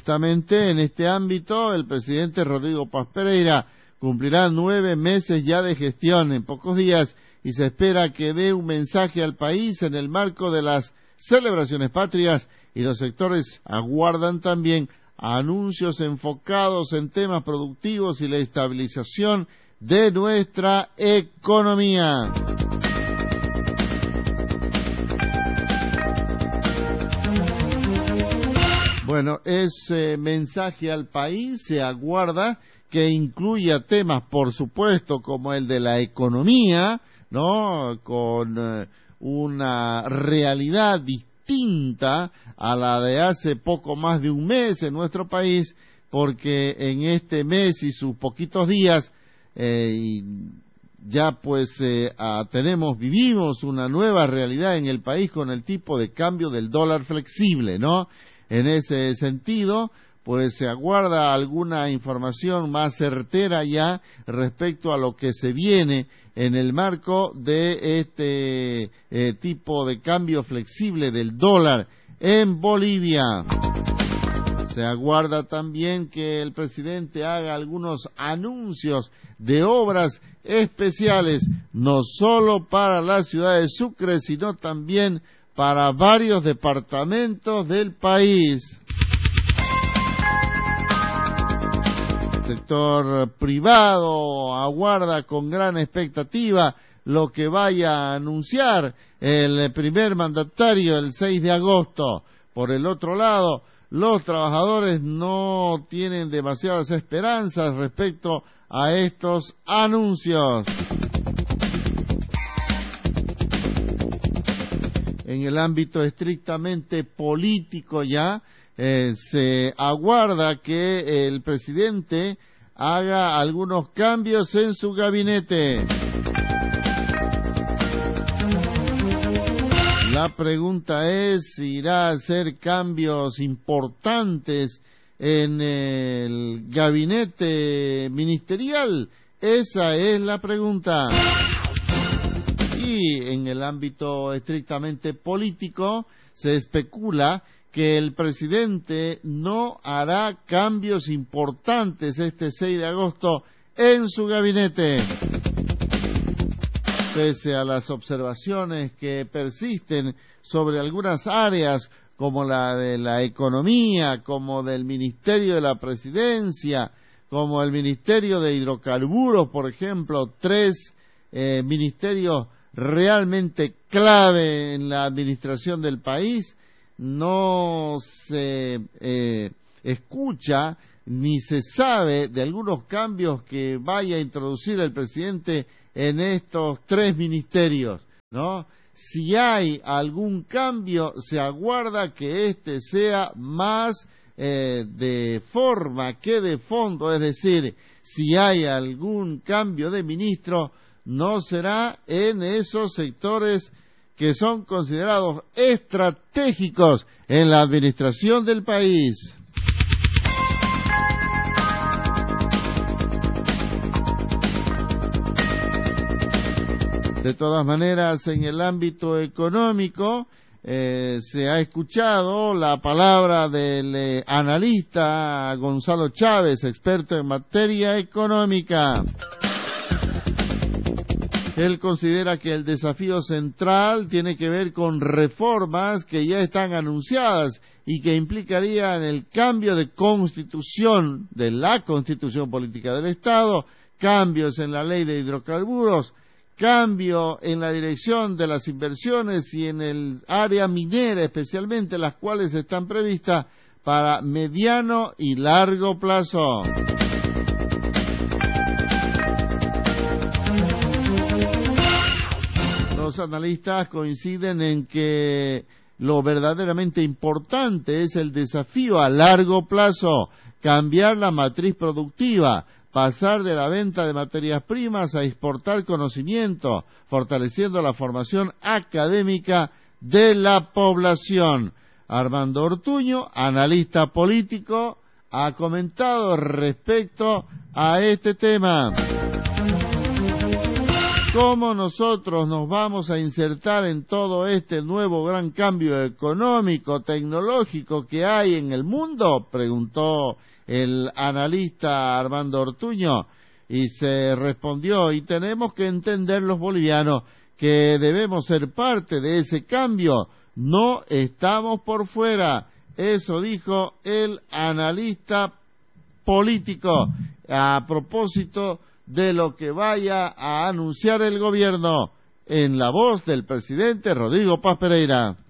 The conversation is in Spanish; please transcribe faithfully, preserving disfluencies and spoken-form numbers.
justamente en este ámbito, el presidente Rodrigo Paz Pereira cumplirá nueve meses ya de gestión en pocos días y se espera que dé un mensaje al país en el marco de las celebraciones patrias, y los sectores aguardan también anuncios enfocados en temas productivos y la estabilización de nuestra economía. Bueno, ese mensaje al país se aguarda que incluya temas, por supuesto, como el de la economía, ¿no? Con eh, una realidad distinta a la de hace poco más de un mes en nuestro país, porque en este mes y sus poquitos días eh, y ya pues eh, ah, tenemos, vivimos una nueva realidad en el país con el tipo de cambio del dólar flexible, ¿no? En ese sentido, pues se aguarda alguna información más certera ya respecto a lo que se viene en el marco de este eh, tipo de cambio flexible del dólar en Bolivia. Se aguarda también que el presidente haga algunos anuncios de obras especiales, no solo para la ciudad de Sucre, sino también para varios departamentos del país. El sector privado aguarda con gran expectativa lo que vaya a anunciar el primer mandatario el seis de agosto. Por el otro lado, los trabajadores no tienen demasiadas esperanzas respecto a estos anuncios. En el ámbito estrictamente político ya, eh, se aguarda que el presidente haga algunos cambios en su gabinete. La pregunta es si irá a hacer cambios importantes en el gabinete ministerial. Esa es la pregunta. Y en el ámbito estrictamente político se especula que el presidente no hará cambios importantes este seis de agosto en su gabinete. Pese a las observaciones que persisten sobre algunas áreas como la de la economía, como del Ministerio de la Presidencia, como el Ministerio de Hidrocarburos, por ejemplo, tres eh, ministerios realmente clave en la administración del país, no se eh, escucha ni se sabe de algunos cambios que vaya a introducir el presidente en estos tres ministerios, ¿no? Si hay algún cambio, se aguarda que este sea más eh, de forma que de fondo, es decir, si hay algún cambio de ministro, no será en esos sectores que son considerados estratégicos en la administración del país. De todas maneras, en el ámbito económico, eh, se ha escuchado la palabra del eh, analista Gonzalo Chávez, experto en materia económica. Él considera que el desafío central tiene que ver con reformas que ya están anunciadas y que implicarían el cambio de constitución, de la constitución política del Estado, cambios en la ley de hidrocarburos, cambio en la dirección de las inversiones y en el área minera, especialmente las cuales están previstas para mediano y largo plazo. Los analistas coinciden en que lo verdaderamente importante es el desafío a largo plazo, cambiar la matriz productiva, pasar de la venta de materias primas a exportar conocimiento, fortaleciendo la formación académica de la población. Armando Ortuño, analista político, ha comentado respecto a este tema. ¿Cómo nosotros nos vamos a insertar en todo este nuevo gran cambio económico, tecnológico que hay en el mundo?, preguntó el analista Armando Ortuño, y se respondió: y tenemos que entender los bolivianos que debemos ser parte de ese cambio, no estamos por fuera. Eso dijo el analista político a propósito de lo que vaya a anunciar el gobierno, en la voz del presidente Rodrigo Paz Pereira.